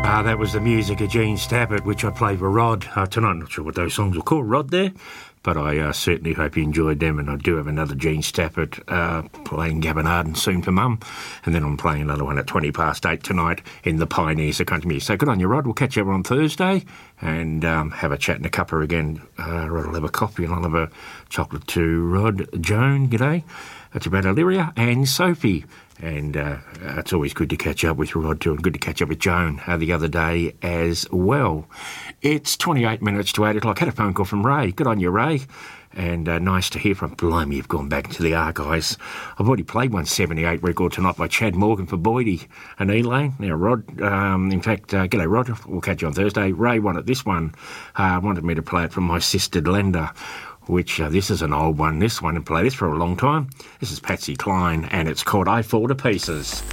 That was the music of Gene Stappert, which I played for Rod tonight. I'm not sure what those songs were called, Rod, there, but I certainly hope you enjoyed them, and I do have another Gene Stappert playing Gavin Arden soon for Mum, and then I'm playing another one at 8:20 tonight in the Pioneers of Country Music. So good on you, Rod. We'll catch you on Thursday and have a chat in a cuppa again. Rod will have a coffee and I'll have a chocolate to Rod. Joan, g'day. That's about Illyria and Sophie. And it's always good to catch up with Rod too, and good to catch up with Joan the other day as well. It's 28 minutes to 8 o'clock. Had a phone call from Ray. Good on you, Ray. And nice to hear from. Blimey, you've gone back into the archives. I've already played 178 record tonight by Chad Morgan for Boydie and Elaine. Now, Rod, in fact, g'day, Rod. We'll catch you on Thursday. Ray wanted this one. Wanted me to play it from My Sister Glenda, which this is an old one. This one, and played this for a long time. This is Patsy Cline, and it's called I Fall to Pieces.